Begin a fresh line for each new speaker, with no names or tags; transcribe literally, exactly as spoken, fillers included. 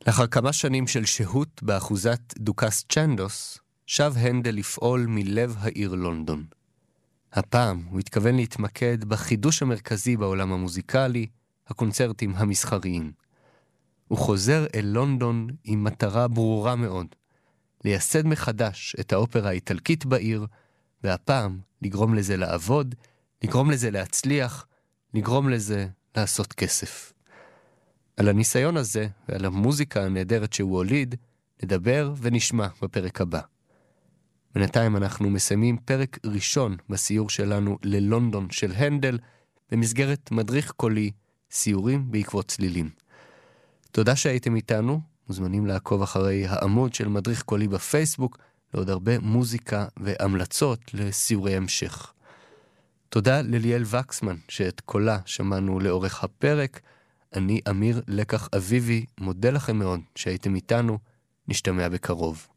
לאחר כמה שנים של שהות באחוזת דוכס צ'נדוס, שב הנדל לפעול מלב העיר לונדון. הפעם הוא התכוון להתמקד בחידוש המרכזי בעולם המוזיקלי, הקונצרטים המסחריים. הוא חוזר אל לונדון עם מטרה ברורה מאוד, לייסד מחדש את האופרה האיטלקית בעיר, והפעם לגרום לזה לעבוד, לגרום לזה להצליח, לגרום לזה לעשות כסף. על הניסיון הזה ועל המוזיקה הנהדרת שהוא הוליד, נדבר ונשמע בפרק הבא. בינתיים אנחנו מסיימים פרק ראשון בסיור שלנו ללונדון של הנדל, במסגרת מדריך קולי, סיורים בעקבות צלילים. תודה שהייתם איתנו, מוזמנים לעקוב אחרי העמוד של מדריך קולי בפייסבוק, לעוד הרבה מוזיקה והמלצות לסיורי המשך. תודה לליאל וקסמן, שאת קולה שמענו לאורך הפרק. אני אמיר לקח אביבי, מודה לכם מאוד שהייתם איתנו, נשתמע בקרוב.